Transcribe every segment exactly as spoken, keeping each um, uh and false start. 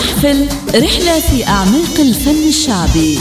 محفل رحلة في أعماق الفن الشعبي.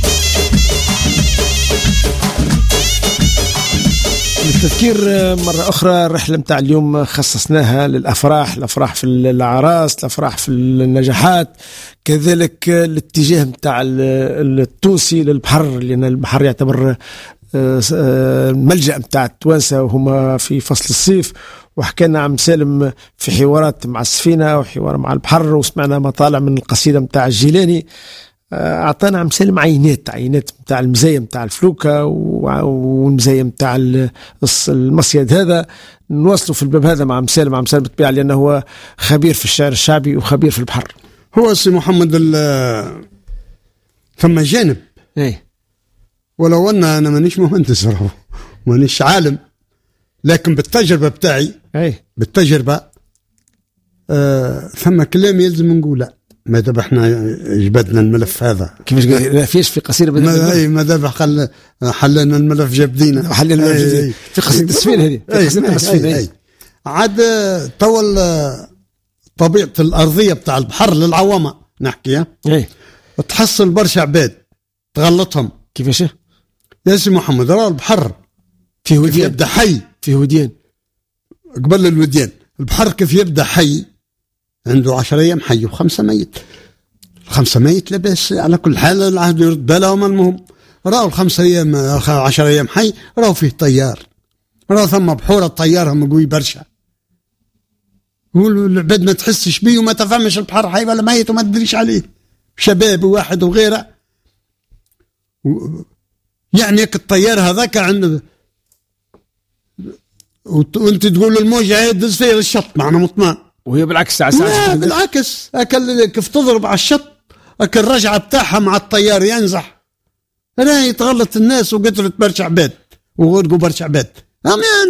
للتذكير مرة أخرى الرحلة متاع اليوم خصصناها للأفراح، الأفراح في الأعراس، الأفراح في النجاحات، كذلك الاتجاه متاع التونسي للبحر، لأن البحر يعتبر الملجأ متاع التوانسة وهما في فصل الصيف. وحكينا عم سالم في حوارات مع السفينة وحوار مع البحر، وسمعنا مطالع من القصيدة متاع الجيلاني. أعطانا عم سالم عينات عينات متاع المزايا متاع الفلوكة والمزايا متاع المصيد. هذا نواصلوا في الباب هذا مع عم سالم. عم سالم بالطبيعة لأنه هو خبير في الشعر الشعبي وخبير في البحر. هو سي محمد ثم جانب ايه، ولو أن أنا مانيش مهندس مانيش عالم، لكن بالتجربة بتاعي ايه بالتجربة آه ثم كلام يلزم نقوله. ما دام احنا جبدنا الملف هذا كيفاش لا فيش في قصيدة ما اي ما دام خل حللنا الملف جبدينا حللنا الملف في قصيدة السفينة هذه في قصيدة السفينة. عاد طول طبيعة الأرضية بتاع البحر للعوامة نحكيها ايه، تحصل برشا عباد تغلطهم. كيفاش يا سي محمد؟ راه البحر فيه وديان، يبدا حي فيه وديان قبل الوديان. البحر كيف يبدا حي؟ عنده عشر أيام حي وخمسة ميت. الخمسة ميت لاباس على كل حال، العهد يرد بالهم. المهم راهو الخمسة أيام عشر أيام حي، راهو فيه طيار، راهو ثم بحورة طيار هم قوي برشا. والعباد ما تحسش بيه وما تفهمش البحر حي ولا ميت وما تدريش عليه، شباب واحد وغيره. يعني الطيار هذاك عنده وانت تقول الموجة يدز فيه الشط معنا مطمئن، وهي بالعكس ساعة ساعة بالعكس. أكل كيف تضرب على الشط أكل الرجعة بتاعها مع الطيار ينزح. راهي تغلط الناس وقتلت برشا عباد وغرقوا برشا عباد.